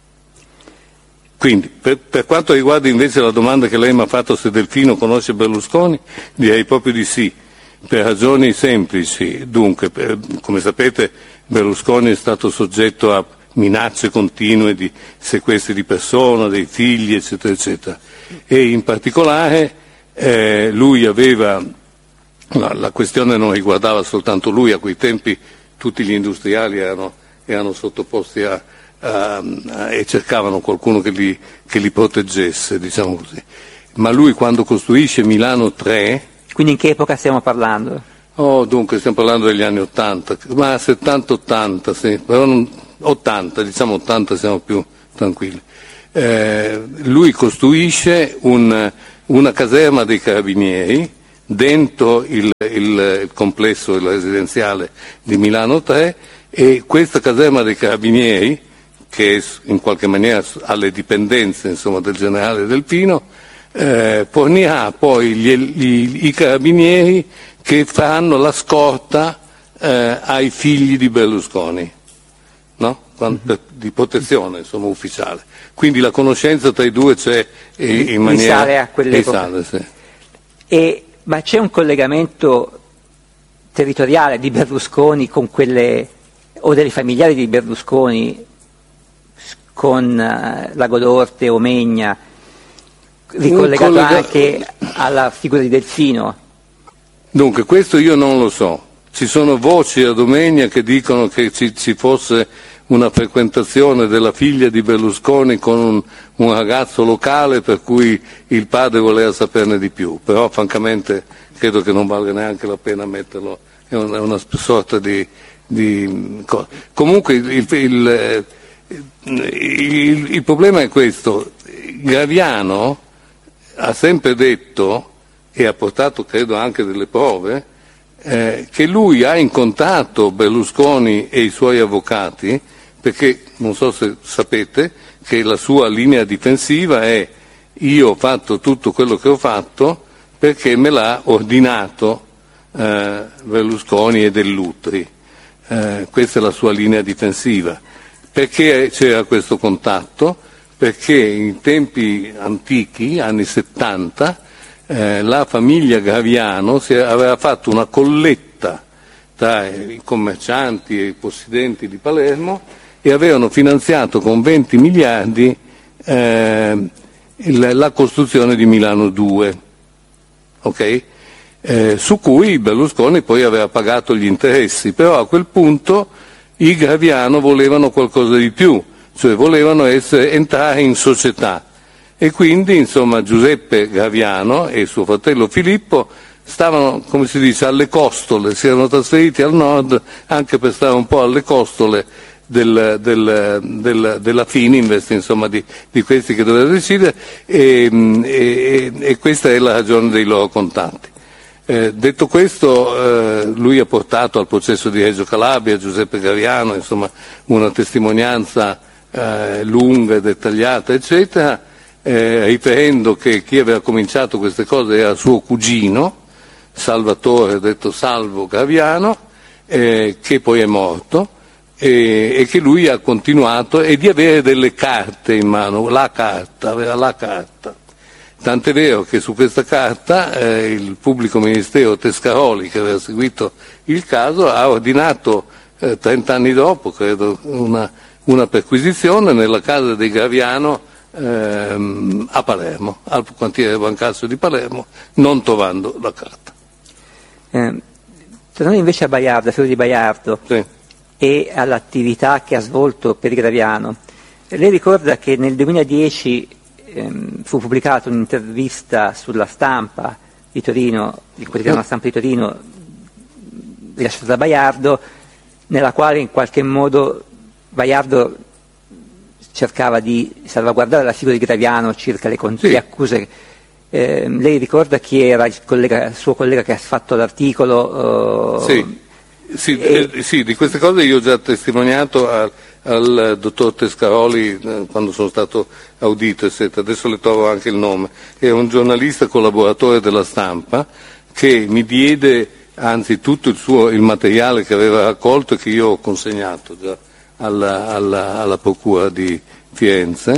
Quindi, per quanto riguarda invece la domanda che lei mi ha fatto se Delfino conosce Berlusconi, direi proprio di sì, per ragioni semplici. Dunque, come sapete, Berlusconi è stato soggetto a minacce continue di sequestri di persona, dei figli, eccetera, eccetera. E in particolare Lui aveva, la questione non riguardava soltanto lui, a quei tempi tutti gli industriali erano sottoposti e cercavano qualcuno che li proteggesse, diciamo così. Ma lui, quando costruisce Milano 3...
Quindi in che epoca stiamo parlando?
Dunque stiamo parlando degli anni 80, ma 70-80, sì, però 80, diciamo 80 siamo più tranquilli. Lui costruisce una caserma dei carabinieri dentro il complesso residenziale di Milano 3, e questa caserma dei carabinieri, che in qualche maniera ha le dipendenze, insomma, del generale Delfino, fornirà poi i carabinieri che faranno la scorta ai figli di Berlusconi, no? Di protezione, insomma, ufficiale. Quindi la conoscenza tra i due c'è in maniera...
Risale a quell'epoca.
Sì.
Ma c'è un collegamento territoriale di Berlusconi con quelle, o dei familiari di Berlusconi, con Lago d'Orte o Megna, ricollegato anche alla figura di Delfino?
Dunque, questo io non lo so. Ci sono voci a Domegna che dicono che ci fosse una frequentazione della figlia di Berlusconi con un ragazzo locale, per cui il padre voleva saperne di più, però francamente credo che non valga neanche la pena metterlo, è una sorta di comunque il problema è questo. Graviano ha sempre detto, e ha portato credo anche delle prove, che lui ha incontrato Berlusconi e i suoi avvocati, perché non so se sapete che la sua linea difensiva è: io ho fatto tutto quello che ho fatto perché me l'ha ordinato Berlusconi e Dell'Utri. Questa è la sua linea difensiva. Perché c'era questo contatto? Perché in tempi antichi, anni 70, la famiglia Graviano aveva fatto una colletta tra i commercianti e i possidenti di Palermo e avevano finanziato con 20 miliardi la costruzione di Milano 2, okay? Su cui Berlusconi poi aveva pagato gli interessi, però a quel punto i Graviano volevano qualcosa di più, cioè volevano entrare in società, e quindi insomma Giuseppe Graviano e suo fratello Filippo stavano, come si dice, alle costole, si erano trasferiti al nord anche per stare un po' alle costole della Fininvest, insomma, di questi che dovevano decidere, e questa è la ragione dei loro contatti. Detto questo, lui ha portato al processo di Reggio Calabria Giuseppe Graviano, insomma, una testimonianza lunga e dettagliata, eccetera, riferendo che chi aveva cominciato queste cose era suo cugino, Salvatore, detto Salvo Graviano, che poi è morto, e che lui ha continuato, e di avere delle carte in mano, aveva la carta. Tant'è vero che su questa carta il pubblico ministero Tescaroli, che aveva seguito il caso, ha ordinato 30 anni dopo, credo, una perquisizione nella casa dei Graviano a Palermo, al quartiere Brancaccio di Palermo, non trovando la carta.
Tornando invece a Baiardo, a Fiore di Baiardo,
sì,
e all'attività che ha svolto per Graviano, lei ricorda che nel 2010 fu pubblicata un'intervista sulla Stampa di Torino, il quotidiano La Stampa di Torino, rilasciata da Baiardo, nella quale in qualche modo Baiardo cercava di salvaguardare la figura di Graviano circa le accuse. Lei ricorda chi era il suo collega che ha fatto l'articolo?
Sì, di queste cose io ho già testimoniato al dottor Tescaroli quando sono stato audito, eccetera. Adesso le trovo anche il nome. È un giornalista collaboratore della Stampa che mi diede, anzi, tutto il materiale che aveva raccolto e che io ho consegnato già alla Procura di Firenze.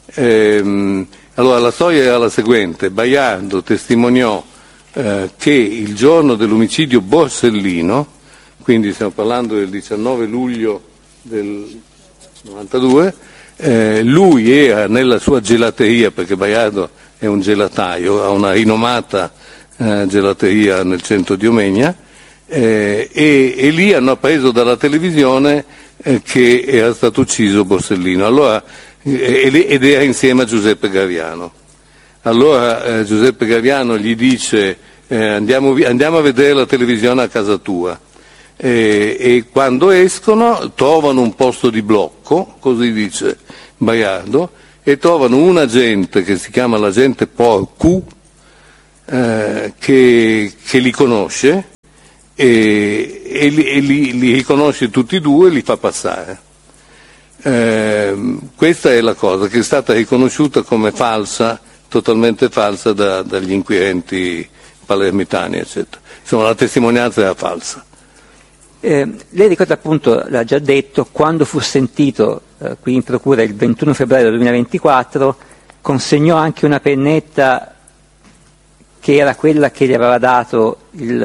Allora, la storia era la seguente: Baiardo testimoniò che il giorno dell'omicidio Borsellino, quindi stiamo parlando del 19 luglio del 92, lui era nella sua gelateria, perché Baiardo è un gelataio, ha una rinomata gelateria nel centro di Omegna, e lì hanno appreso dalla televisione che era stato ucciso Borsellino, allora, ed era insieme a Giuseppe Gariano. Allora Giuseppe Gariano gli dice andiamo a vedere la televisione a casa tua, e quando escono trovano un posto di blocco, così dice Baiardo, e trovano un agente che si chiama l'agente Porcu, che li conosce e li riconosce tutti e due e li fa passare. Questa è la cosa che è stata riconosciuta come falsa, totalmente falsa dagli inquirenti palermitani, eccetera. Insomma, la testimonianza era falsa.
Lei ricorda, appunto, l'ha già detto, quando fu sentito qui in procura il 21 febbraio 2024, consegnò anche una pennetta che era quella che gli aveva dato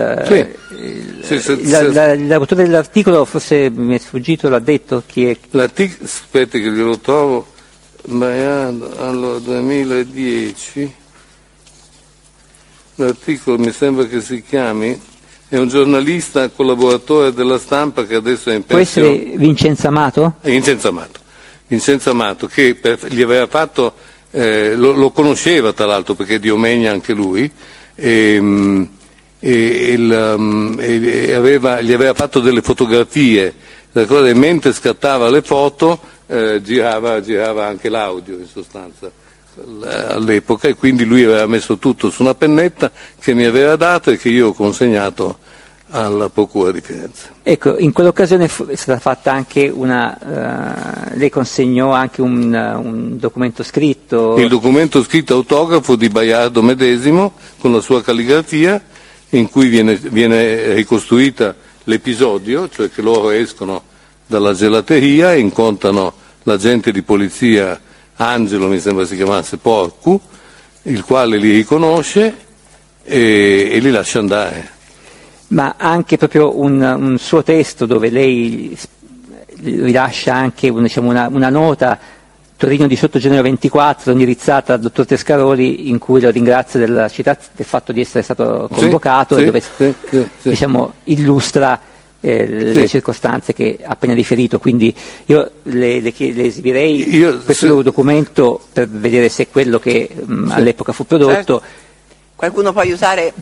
l'autore dell'articolo, forse mi è sfuggito, l'ha detto chi è?
Aspetti che glielo trovo, allora 2010, l'articolo mi sembra che si chiami, è un giornalista collaboratore della Stampa che adesso è in pensione.
Può essere Vincenzo Amato?
Vincenzo Amato, che gli aveva fatto, lo conosceva tra l'altro perché è di Omegna anche lui, gli aveva fatto delle fotografie, e mentre scattava le foto girava anche l'audio in sostanza all'epoca, e quindi lui aveva messo tutto su una pennetta che mi aveva dato e che io ho consegnato alla Procura di Firenze.
Ecco, in quell'occasione è stata fatta anche lei consegnò anche un documento scritto.
Il documento scritto autografo di Baiardo medesimo con la sua calligrafia, in cui viene ricostruita l'episodio, cioè che loro escono dalla gelateria e incontrano l'agente di polizia Angelo, mi sembra si chiamasse, Porcu, il quale li riconosce e li lascia andare.
Ma anche proprio un suo testo dove lei rilascia anche una nota, Torino 18 gennaio 24, indirizzata al dottor Tescaroli, in cui lo ringrazia del fatto di essere stato convocato, e dove illustra le circostanze che ha appena riferito. Quindi io le esibirei questo loro documento per vedere se è quello che all'epoca fu prodotto.
Certo. Qualcuno può aiutare?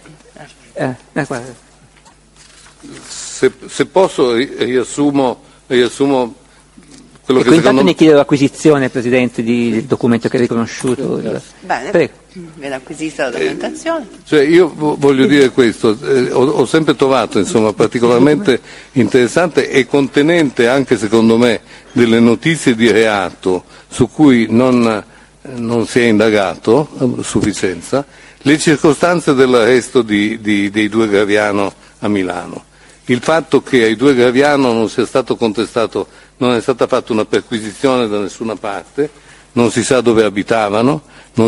Se posso riassumo quello che
intanto ne chiedo l'acquisizione, Presidente, del documento che è riconosciuto.
Bene,
prego.
Viene acquisita la documentazione.
Io voglio dire questo, ho sempre trovato particolarmente interessante e contenente anche secondo me delle notizie di reato su cui non si è indagato a sufficienza, le circostanze dell'arresto dei due Graviano a Milano. Il fatto che ai due Graviano non sia stato contestato, non è stata fatta una perquisizione da nessuna parte, non si sa dove abitavano,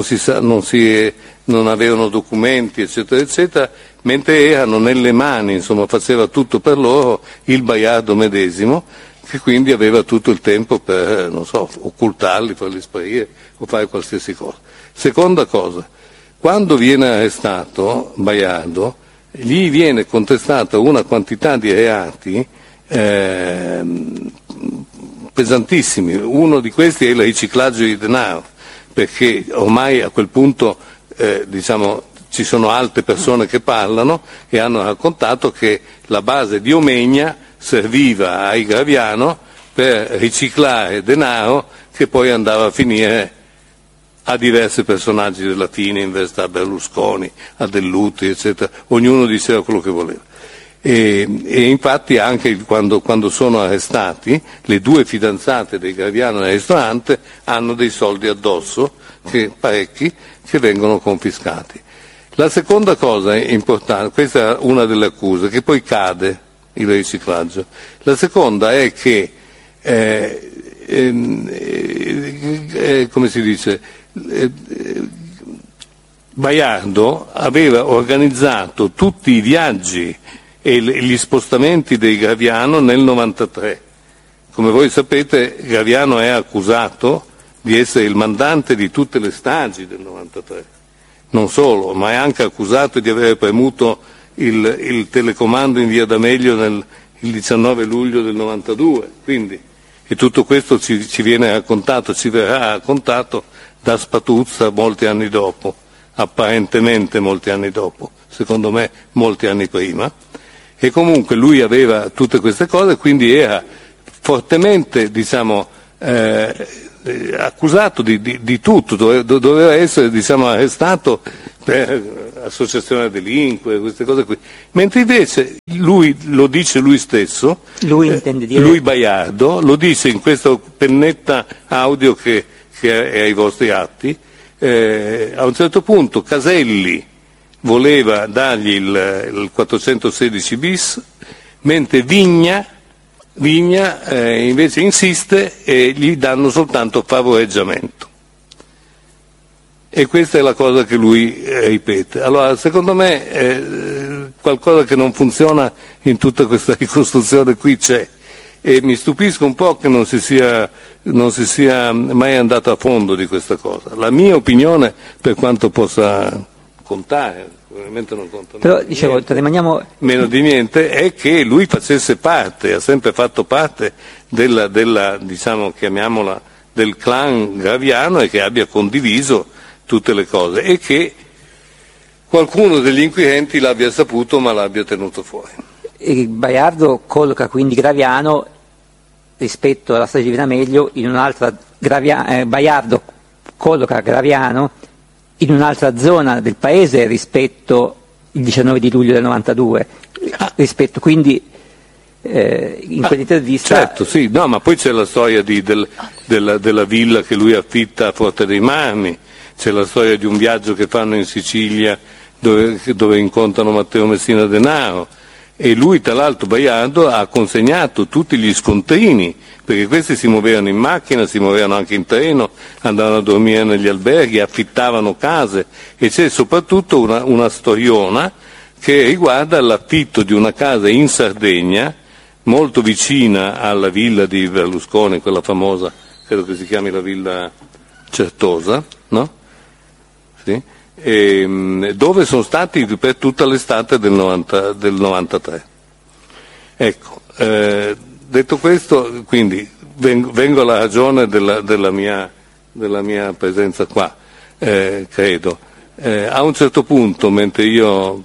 non avevano documenti, eccetera, eccetera, mentre erano nelle mani, insomma, faceva tutto per loro il Baiardo medesimo, che quindi aveva tutto il tempo per, occultarli, farli sparire o fare qualsiasi cosa. Seconda cosa, quando viene arrestato Baiardo, gli viene contestata una quantità di reati pesantissimi. Uno di questi è il riciclaggio di denaro, perché ormai a quel punto ci sono altre persone che parlano e hanno raccontato che la base di Omegna serviva ai Graviano per riciclare denaro che poi andava a finire a diversi personaggi della Fininvest, a Berlusconi, a Dell'Utri, eccetera. Ognuno diceva quello che voleva. E infatti anche quando sono arrestati, le due fidanzate dei Graviano nel ristorante hanno dei soldi addosso, parecchi, che vengono confiscati. La seconda cosa importante, questa è una delle accuse, che poi cade il riciclaggio. La seconda è che, come si dice, Baiardo aveva organizzato tutti i viaggi e gli spostamenti dei Graviano nel 93. Come voi sapete, Graviano è accusato di essere il mandante di tutte le stragi del 93 non solo, ma è anche accusato di aver premuto il telecomando in via D'Amelio il 19 luglio del 92, quindi, e tutto questo ci viene raccontato, ci verrà raccontato da Spatuzza molti anni dopo, apparentemente molti anni dopo, secondo me molti anni prima, e comunque lui aveva tutte queste cose, quindi era fortemente, diciamo, accusato di tutto, doveva essere, diciamo, arrestato per associazione a delinquere, queste cose qui, mentre invece lui lo dice lui stesso,
intende dire...
lui Baiardo lo dice in questa pennetta audio che è ai vostri atti. A un certo punto Caselli voleva dargli il 416 bis, mentre Vigna invece insiste e gli danno soltanto favoreggiamento. E questa è la cosa che lui ripete. Allora, secondo me qualcosa che non funziona in tutta questa ricostruzione qui c'è, e mi stupisco un po' che non si sia mai andato a fondo di questa cosa. La mia opinione, per quanto possa contare, ovviamente non conta
però dicevo, rimaniamo
meno di niente, è che lui facesse parte, ha sempre fatto parte della diciamo, chiamiamola, del clan Graviano, e che abbia condiviso tutte le cose, e che qualcuno degli inquirenti l'abbia saputo ma l'abbia tenuto fuori.
E Baiardo colloca quindi Graviano rispetto alla strage di Via D'Amelio in un'altra Baiardo colloca Graviano in un'altra zona del paese rispetto il 19 di luglio del 92, rispetto quindi in quell'intervista...
Certo, sì, no, ma poi c'è la storia della villa che lui affitta a Forte dei Marmi, c'è la storia di un viaggio che fanno in Sicilia dove incontrano Matteo Messina Denaro, e lui, tra l'altro, Baiardo, ha consegnato tutti gli scontrini, perché questi si muovevano in macchina, si muovevano anche in treno, andavano a dormire negli alberghi, affittavano case, e c'è soprattutto una storiona che riguarda l'affitto di una casa in Sardegna, molto vicina alla villa di Berlusconi, quella famosa, credo che si chiami la villa Certosa, no? Sì. Dove sono stati per tutta l'estate del 93. Ecco, detto questo, quindi vengo alla ragione della mia presenza qua, credo. A un certo punto, mentre io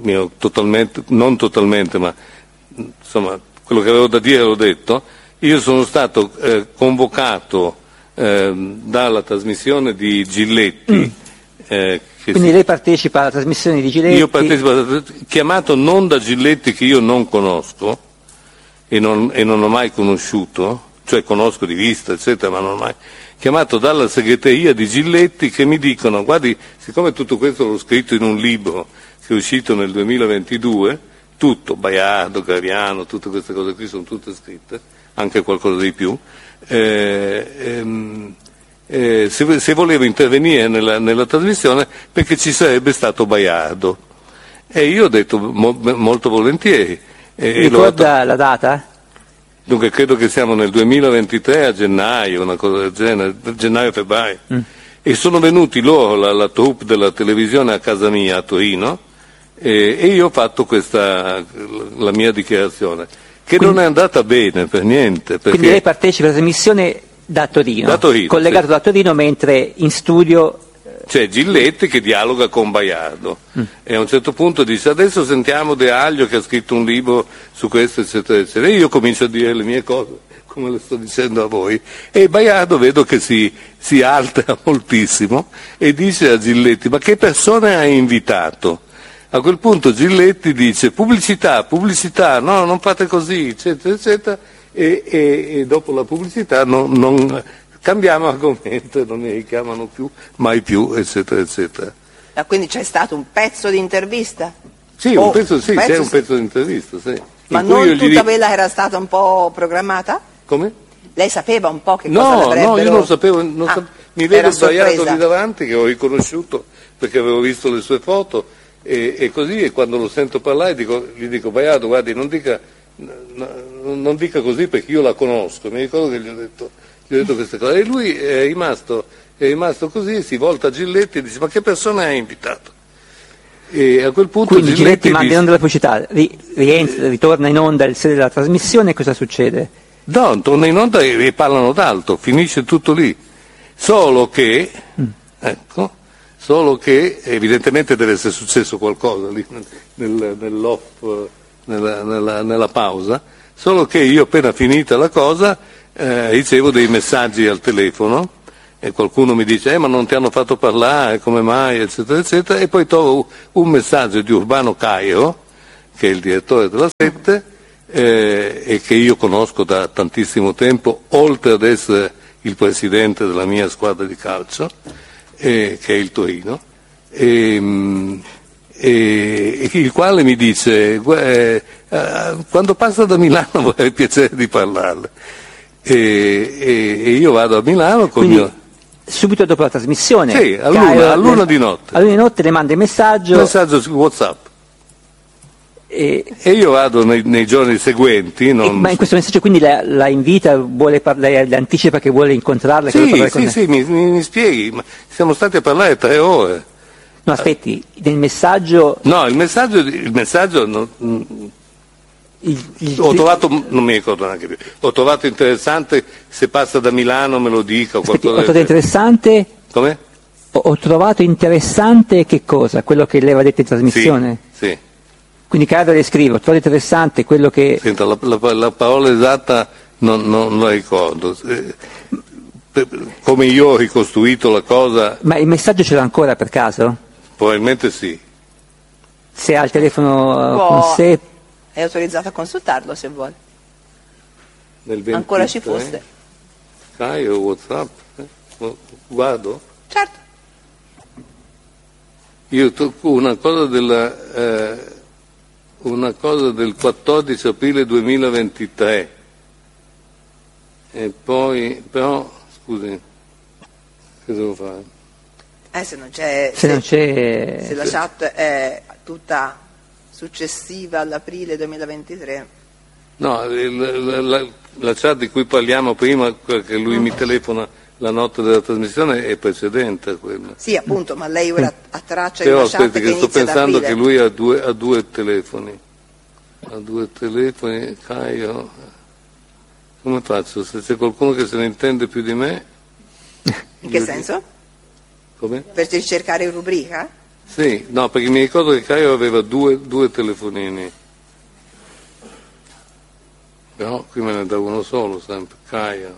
non totalmente, ma insomma quello che avevo da dire l'ho detto, io sono stato convocato dalla trasmissione di Giletti.
Quindi lei partecipa alla trasmissione di Giletti?
Io partecipo, chiamato non da Giletti, che io non conosco e non ho mai conosciuto, cioè conosco di vista, eccetera, ma non ho mai, chiamato dalla segreteria di Giletti, che mi dicono: guardi, siccome tutto questo l'ho scritto in un libro che è uscito nel 2022, tutto, Baiardo, Graviano, tutte queste cose qui sono tutte scritte, anche qualcosa di più, se volevo intervenire nella trasmissione, perché ci sarebbe stato Baiardo, e io ho detto molto volentieri.
Ricorda la data?
Dunque credo che siamo nel 2023 a gennaio, una cosa del genere, gennaio-febbraio, e sono venuti loro, la troupe della televisione, a casa mia a Torino, e io ho fatto la mia dichiarazione, che quindi, non è andata bene per niente. Perché...
Quindi lei partecipa alla trasmissione da Torino, collegato da Torino, mentre in studio
c'è Giletti che dialoga con Baiardo, e a un certo punto dice: adesso sentiamo De Aglio che ha scritto un libro su questo, eccetera, eccetera, e io comincio a dire le mie cose come le sto dicendo a voi, e Baiardo vedo che si altera moltissimo e dice a Giletti: ma che persone hai invitato? A quel punto Giletti dice: pubblicità, no, non fate così, eccetera, eccetera, e dopo la pubblicità non cambiamo argomento, non mi richiamano mai più, eccetera, eccetera.
Quindi c'è stato un pezzo di intervista?
Sì, c'è un pezzo di intervista, sì.
Ma non tutta quella era stata un po' programmata?
Come?
Lei sapeva un po' che cosa l'avrebbero...
No, io non sapevo, mi vedo sbagliato lì davanti, che ho riconosciuto perché avevo visto le sue foto, e così, e quando lo sento parlare gli dico: Baiardo, guardi, non dica così, perché io la conosco. Mi ricordo che gli ho detto queste cose, e lui è rimasto è rimasto così, si volta a Giletti e dice: ma che persona hai invitato? E a quel punto
quindi Giletti manda in onda la pubblicità, ritorna in onda il sede della trasmissione, cosa succede?
No, torna in onda e parlano d'altro, finisce tutto lì. Solo che evidentemente deve essere successo qualcosa lì nell'off, nella pausa, solo che io appena finita la cosa ricevo dei messaggi al telefono e qualcuno mi dice ma non ti hanno fatto parlare, come mai, eccetera eccetera, e poi trovo un messaggio di Urbano Cairo, che è il direttore della 7 e che io conosco da tantissimo tempo, oltre ad essere il presidente della mia squadra di calcio, che è il Torino, il quale mi dice quando passa da Milano vorrei piacere di parlarle, e io vado a Milano con
mio... Subito dopo la trasmissione?
Sì, all'una di notte.
All'una di notte le manda il messaggio
su WhatsApp. E io vado nei giorni seguenti.
Ma in questo messaggio quindi la invita, le anticipa che vuole incontrarla?
Sì, mi spieghi, ma siamo stati a parlare 3 ore.
No, aspetti, nel messaggio...
No, il messaggio ho trovato, non mi ricordo neanche più, ho trovato interessante, se passa da Milano me lo dica o qualcosa.
Ho trovato interessante?
Come?
Ho trovato interessante che cosa? Quello che lei aveva detto in trasmissione?
Sì.
Quindi Carlo le scrivo, trovo interessante quello che...
Senta, la parola esatta non la ricordo. Come io ho ricostruito la cosa...
Ma il messaggio ce l'ha ancora per caso?
Probabilmente sì.
Se ha il telefono con sé...
È autorizzato a consultarlo se vuole.
Nel 23,
ancora ci fosse.
Sky o WhatsApp? Guardo?
Certo.
Io tocco una cosa del 14 aprile 2023 e poi però scusi, che devo fare?
Se non c'è se la chat è tutta successiva all'aprile 2023.
No, la chat di cui parliamo prima, che lui mi telefona la notte della trasmissione, è precedente a quella.
Sì, appunto, ma lei ora ha traccia
però
di una chat
aspetti, che sto pensando che lui ha due telefoni. Ha 2 telefoni, Caio. Come faccio? Se c'è qualcuno che se ne intende più di me...
In che senso?
Come?
Per ricercare in rubrica?
Sì, no, perché mi ricordo che Caio aveva due telefonini. Però qui me ne dà uno solo sempre, Caio.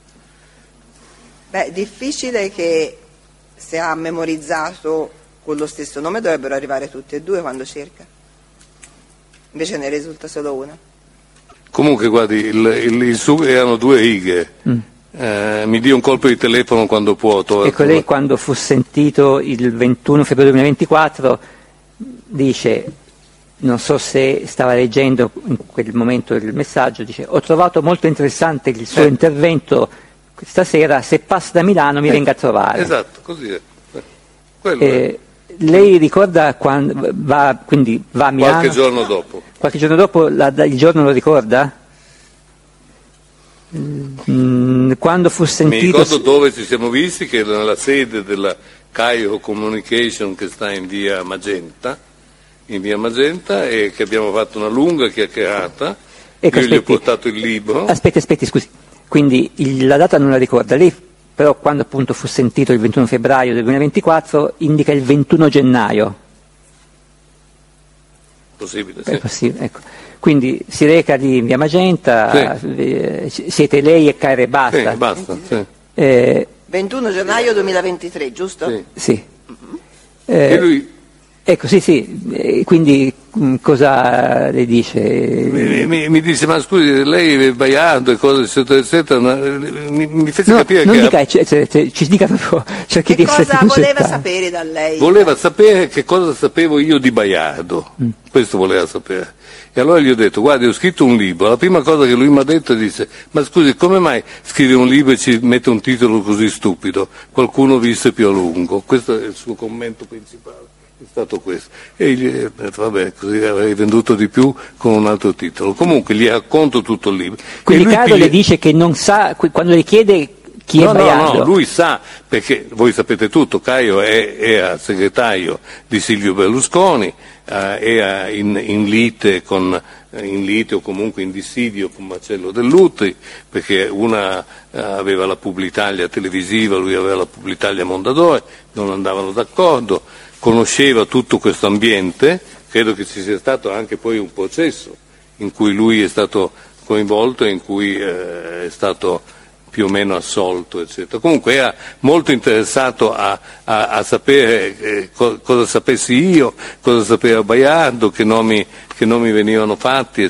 Beh, difficile che se ha memorizzato con lo stesso nome dovrebbero arrivare tutti e 2 quando cerca. Invece ne risulta solo una.
Comunque guardi, il suo erano 2 righe. Mi dia un colpo di telefono quando può.
Ecco, lei quando fu sentito il 21 febbraio 2024 dice, non so se stava leggendo in quel momento il messaggio, dice: ho trovato molto interessante il suo intervento stasera, se passa da Milano mi venga a trovare.
Esatto, così è. Quello è.
Lei ricorda quando quindi va a Milano?
Qualche giorno dopo.
Qualche giorno dopo, il giorno lo ricorda? Quando fu sentito...
Mi ricordo dove ci siamo visti, che era nella sede della Cairo Communication che sta in via Magenta, e che abbiamo fatto una lunga chiacchierata.
Ecco,
io gli ho portato il libro.
Aspetti, scusi. Quindi la data non la ricorda. Lei però quando appunto fu sentito il 21 febbraio del 2024 indica il 21 gennaio.
Possibile, sì.
È possibile, ecco. Quindi si reca lì in via Magenta, sì. Siete lei e Cairo e basta.
Sì, basta, sì.
21 gennaio 2023, giusto?
Sì.
Sì.
E lui...
Ecco, sì, quindi cosa le dice?
Mi dice, ma scusi, lei è sbagliato e cose eccetera eccetera, mi fece capire
non
che...
ci dica proprio, cerchi di essere
cosa voleva sapere da lei?
Voleva sapere che cosa sapevo io di Baiardo, questo voleva sapere. E allora gli ho detto: guardi, ho scritto un libro. La prima cosa che lui mi ha detto dice: ma scusi, come mai scrive un libro e ci mette un titolo così stupido? Qualcuno visse più a lungo. Questo è il suo commento principale. È stato questo. E gli ho detto: vabbè, così avrei venduto di più con un altro titolo. Comunque gli racconto tutto il libro.
Quindi Carlo le dice che non sa, quando le chiede Chi è Baiardo?
No, lui sa, perché voi sapete tutto, Caio era segretario di Silvio Berlusconi, era in lite o comunque in dissidio con Marcello Dell'Utri, perché una aveva la Publitalia televisiva, lui aveva la Publitalia Mondadori, non andavano d'accordo, conosceva tutto questo ambiente, credo che ci sia stato anche poi un processo in cui lui è stato coinvolto e in cui è stato più o meno assolto, eccetera. Comunque era molto interessato a sapere cosa sapessi io, cosa sapeva Baiardo, che nomi venivano fatti, eccetera.